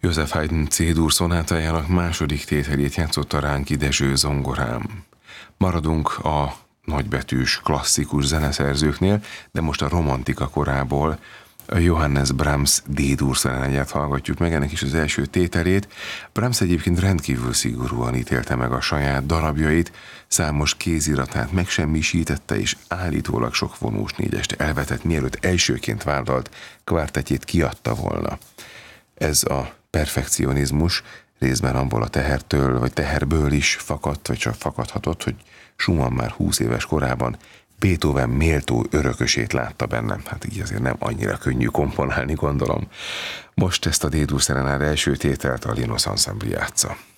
József Haydn C-dur szonátájának második tételét játszotta Ránki Dezső zongorán. Maradunk a nagybetűs klasszikus zeneszerzőknél, de most a romantika korából a Johannes Brahms D-dur szonátáját hallgatjuk meg, ennek is az első tételét. Brahms egyébként rendkívül szigorúan ítélte meg a saját darabjait, számos kéziratát megsemmisítette, és állítólag sok vonós négyest elvetett, mielőtt elsőként vállalt kvártetjét kiadta volna. Ez a perfekcionizmus részben abból a tehertől, vagy teherből is fakadt, vagy csak fakadhatott, hogy Schumann már 20 éves korában Beethoven méltó örökösét látta bennem. Hát így azért nem annyira könnyű komponálni, gondolom. Most ezt a D-dur szerenár első tételt a Linus Ensemble játsza.